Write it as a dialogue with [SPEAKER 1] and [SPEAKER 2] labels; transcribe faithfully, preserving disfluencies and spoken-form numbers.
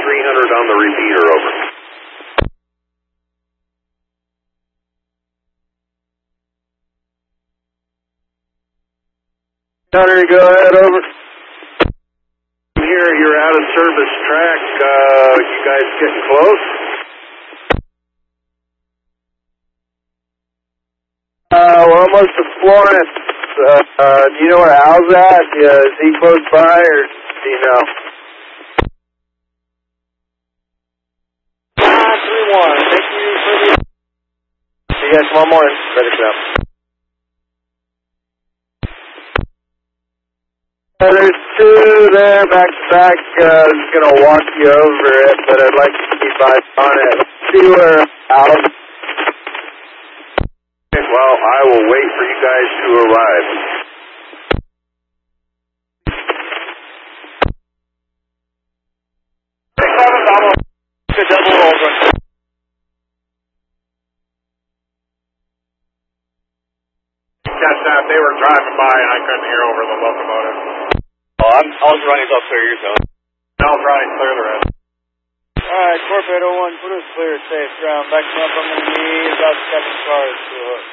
[SPEAKER 1] three hundred on the repeater, over. Hunter, go ahead, over. Here, you're out of service track. Uh, you guys getting close? Uh, we're almost to Florence. Uh, uh, do you know where Al's at? Yeah, is he close by, or do you know?
[SPEAKER 2] five three one, thank you for the...
[SPEAKER 1] See you guys tomorrow morning. Ready to go. Uh, there's two there, back to back. Uh, I was going to walk you over it, but I'd like to keep eyes on it. See where Al... Well, I will wait for you guys to arrive.
[SPEAKER 2] Good double over.
[SPEAKER 1] Catch that. They were driving by and I couldn't hear over the locomotive.
[SPEAKER 2] Oh, I'm, I was running up clear your zone.
[SPEAKER 1] I was running clear the rest.
[SPEAKER 3] Alright, Corvette oh one, put us clear, safe ground. Back up, I'm going to need about seven cars to a hook.